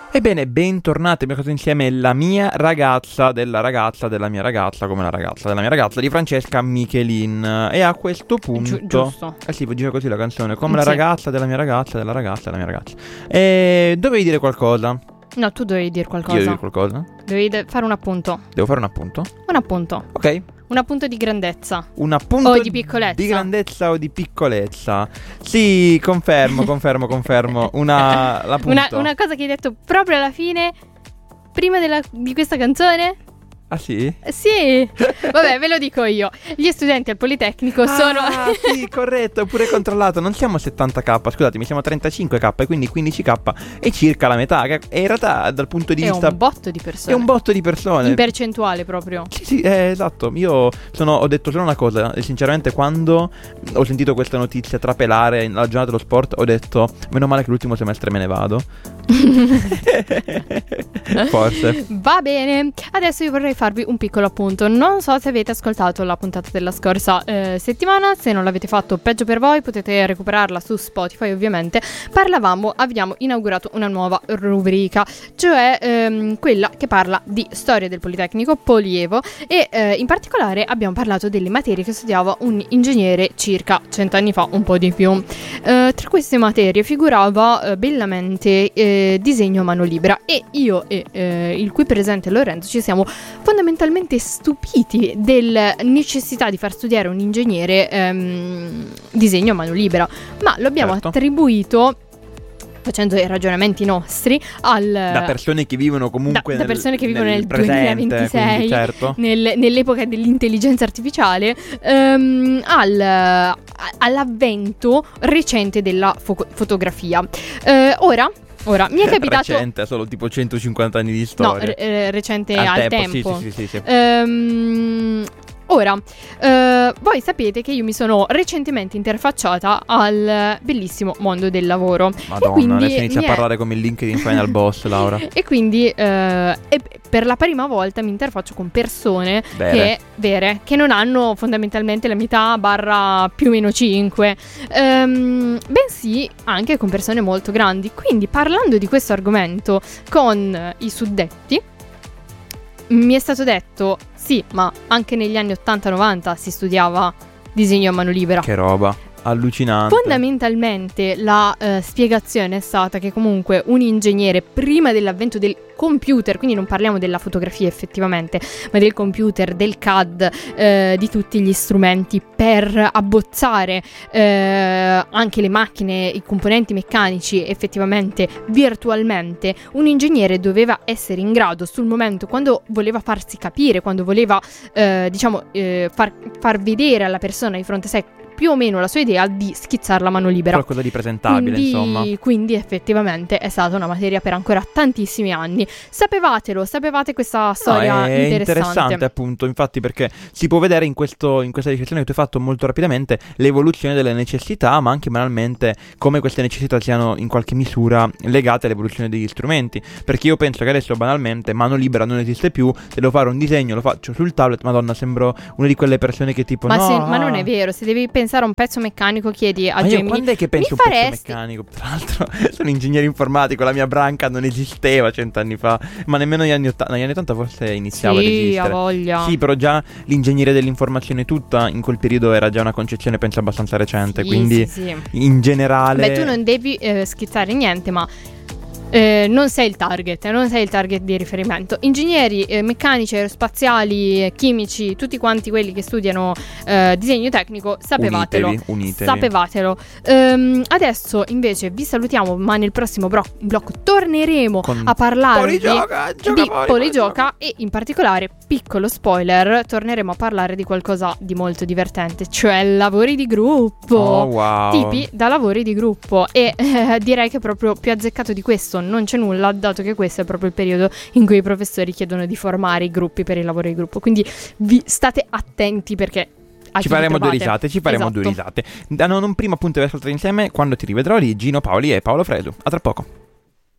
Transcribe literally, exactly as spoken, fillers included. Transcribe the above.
Ebbene, bentornati, abbiamo fatto insieme La mia ragazza della ragazza della mia ragazza, come la ragazza della mia ragazza, di Francesca Michelin. E a questo punto... Gi- giusto. Eh sì, dice così la canzone, come la Sì. ragazza della mia ragazza, della ragazza della mia ragazza. E dovevi dire qualcosa? No, tu dovevi dire Io qualcosa. devo dire qualcosa? Dovevi de- fare un appunto. Devo fare un appunto? Un appunto. Ok. Un appunto di grandezza. Un appunto O di piccolezza. Di grandezza o di piccolezza. Sì, confermo, confermo, confermo. Una, l'appunto. Una, una cosa che hai detto proprio alla fine, prima della- di questa canzone? Ah sì? Eh, Sì. Vabbè, ve lo dico io. Gli studenti al Politecnico sono... Ah, sì, corretto, ho pure controllato. Non siamo settanta k, scusatemi, siamo trentacinque k e quindi quindici k è circa la metà. Che in realtà dal punto di È vista un botto di persone. è un botto di persone. In percentuale proprio. Sì, sì, eh, esatto. Io sono, ho detto solo una cosa. E sinceramente, quando ho sentito questa notizia trapelare alla giornata dello sport, ho detto: meno male che l'ultimo semestre me ne vado. Forse. Va bene. Adesso io vorrei farvi un piccolo appunto. Non so se avete ascoltato la puntata della scorsa eh, settimana. Se non l'avete fatto, peggio per voi. Potete recuperarla su Spotify, ovviamente. Parlavamo, abbiamo inaugurato una nuova rubrica, cioè ehm, quella che parla di storia del Politecnico Polievo. E eh, in particolare abbiamo parlato delle materie che studiava un ingegnere circa cent'anni fa, un po' di più. Eh, tra queste materie figurava eh, bellamente eh, disegno a mano libera. E io e eh, il qui presente Lorenzo ci siamo fondamentalmente stupiti della necessità di far studiare un ingegnere ehm, disegno a mano libera, ma lo abbiamo Certo. attribuito, facendo i ragionamenti nostri, al Da persone che vivono comunque da, da nel- persone che vivono nel, presente, duemilaventisei, quindi, certo. nel- nell'epoca dell'intelligenza artificiale, ehm, al, a- all'avvento recente della fo- fotografia. Eh, ora, ora mi è capitato... Recente, solo tipo centocinquanta anni di No, storia. re- eh, recente Al al, tempo, tempo. sì, sì, sì, sì, sì. Ehm, ora, eh, voi sapete che io mi sono recentemente interfacciata al bellissimo mondo del lavoro. Madonna, e quindi adesso inizia mi a è- parlare come il LinkedIn Final Boss, Laura. E quindi eh, e per la prima volta mi interfaccio con persone Vere. che, vere, che non hanno fondamentalmente la metà barra più o meno cinque, ehm, bensì anche con persone molto grandi. Quindi, parlando di questo argomento con eh, i suddetti, mi è stato detto: sì, ma anche negli anni ottanta novanta si studiava disegno a mano libera. Che roba, allucinante. Fondamentalmente la eh, spiegazione è stata che comunque un ingegnere, prima dell'avvento del computer, quindi non parliamo della fotografia effettivamente, ma del computer, del C A D, eh, di tutti gli strumenti per abbozzare eh, anche le macchine, i componenti meccanici effettivamente virtualmente, un ingegnere doveva essere in grado sul momento, quando voleva farsi capire, quando voleva eh, diciamo eh, far, far vedere alla persona di fronte a sé più o meno la sua idea, di schizzarla a mano libera. Qualcosa di presentabile, quindi, insomma. Quindi effettivamente è stata una materia per ancora tantissimi anni. Sapevatelo, sapevate questa storia No, è interessante. interessante appunto, infatti, perché si può vedere in, questo, in questa descrizione che tu hai fatto molto rapidamente l'evoluzione delle necessità, ma anche banalmente come queste necessità siano in qualche misura legate all'evoluzione degli strumenti. Perché io penso che adesso banalmente mano libera non esiste più, se devo fare un disegno lo faccio sul tablet, madonna, sembro una di quelle persone che tipo Ma, no, se- ma non è ah, vero, se devi pensare a un pezzo meccanico chiedi a Ma io Gemini. quando è che penso mi un pezzo faresti- meccanico? Tra l'altro sono ingegnere informatico, la mia branca non esisteva cent'anni fa, ma nemmeno negli anni ottanta, negli anni ottanta forse iniziava ad Sì, esistere. ha voglia. Sì, però già l'ingegneria dell'informazione tutta in quel periodo era già una concezione penso abbastanza recente, Sì, quindi sì, sì. in generale... Beh, tu non devi eh, schizzare niente, ma eh, non sei il target, eh, non sei il target di riferimento. Ingegneri eh, meccanici, aerospaziali, eh, chimici, tutti quanti quelli che studiano eh, disegno tecnico, sapevatelo. Unitevi, unitevi. Sapevatelo. Ehm, adesso invece vi salutiamo, ma nel prossimo bro- blocco torneremo Con a parlarvi Poligioca, gioca di fuori, Poligioca e in particolare, piccolo spoiler, torneremo a parlare di qualcosa di molto divertente, cioè lavori di gruppo. Oh wow. Tipi da lavori di gruppo. E eh, direi che proprio più azzeccato di questo non c'è nulla, dato che questo è proprio il periodo in cui i professori chiedono di formare i gruppi per il lavoro di gruppo. Quindi vi state attenti, perché a Ci chi faremo vi due trovate. risate, ci faremo Esatto. due risate. Da non un primo appunto di ascoltare insieme, quando ti rivedrò lì, Gino Paoli e Paolo Fresu. A tra poco.